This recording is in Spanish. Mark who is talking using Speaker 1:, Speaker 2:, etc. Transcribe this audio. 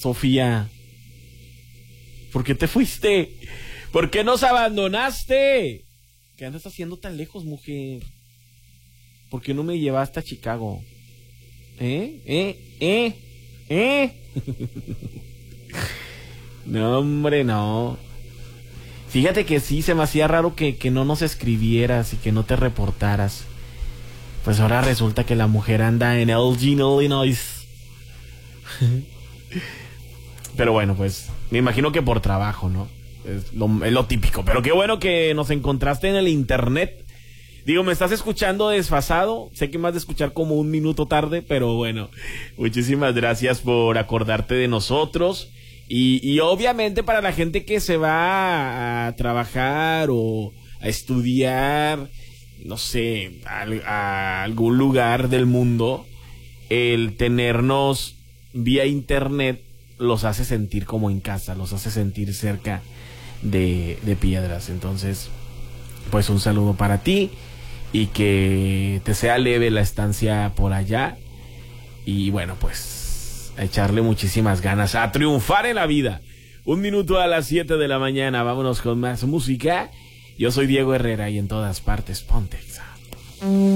Speaker 1: Sofía? ¿Por qué te fuiste? ¿Por qué nos abandonaste? ¿Qué andas haciendo tan lejos, mujer? ¿Por qué no me llevaste a Chicago? No, hombre, no. Fíjate que sí, se me hacía raro que no nos escribieras y que no te reportaras. Pues ahora resulta que la mujer anda en Elgin, Illinois. Pero bueno, pues me imagino que por trabajo, ¿no? Es lo típico. Pero qué bueno que nos encontraste en el internet. Digo, me estás escuchando desfasado. Sé que me has de escuchar como un minuto tarde, pero bueno, muchísimas gracias por acordarte de nosotros. Y obviamente para la gente que se va a trabajar o a estudiar, no sé, a algún lugar del mundo, el tenernos vía internet los hace sentir como en casa, los hace sentir cerca de Piedras. Entonces, pues un saludo para ti y que te sea leve la estancia por allá. Y bueno, pues a echarle muchísimas ganas, a triunfar en la vida. 7:01 a.m, vámonos con más música. Yo soy Diego Herrera y en todas partes ponte Exa.